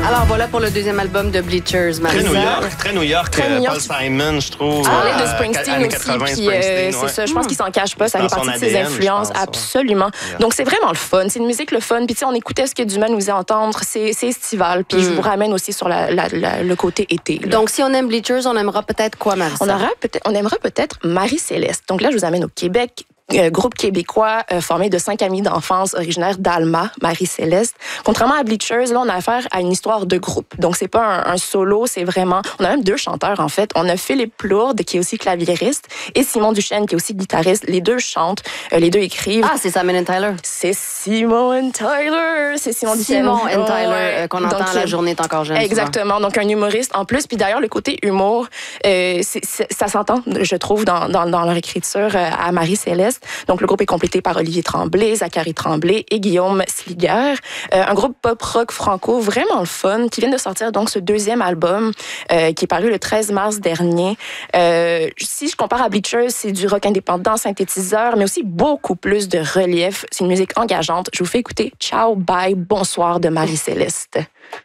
Alors voilà pour le deuxième album de Bleachers, Marisa. Très New York, Paul Simon, je trouve. Parler de Springsteen aussi, puis c'est ça, je pense qu'il s'en cache pas, ça fait partie de ses influences, absolument. Donc c'est vraiment le fun, c'est une musique le fun, puis tu sais, on écoutait ce que Dumas nous faisait entendre, c'est estival, puis je vous ramène aussi sur le côté été. Là. Donc si on aime Bleachers, on aimera peut-être quoi, Marisa? On aimera peut-être Marie-Céleste. Donc là, je vous amène au Québec. Groupe québécois formé de 5 amis d'enfance originaires d'Alma, Marie-Céleste. Contrairement à Bleachers, là, on a affaire à une histoire de groupe. Donc, c'est pas un solo, c'est vraiment... On a même 2 chanteurs, en fait. On a Philippe Plourde, qui est aussi claviériste, et Simon Duchesne, qui est aussi guitariste. Les 2 chantent, les 2 écrivent. Ah, c'est Simon and Tyler. C'est Simon and Tyler. C'est Simon Duchesne. Simon and Tyler, qu'on entend La journée est encore jeune. Exactement. Souvent. Donc, un humoriste en plus. Puis d'ailleurs, le côté humour, ça s'entend, je trouve, dans leur écriture à Marie-Céleste. Donc, le groupe est complété par Olivier Tremblay, Zachary Tremblay et Guillaume Sliger. Un groupe pop-rock franco vraiment le fun qui vient de sortir donc ce 2e album qui est paru le 13 mars dernier. Si je compare à Bleachers, c'est du rock indépendant, synthétiseur, mais aussi beaucoup plus de relief. C'est une musique engageante. Je vous fais écouter Ciao, bye, bonsoir de Marie-Céleste.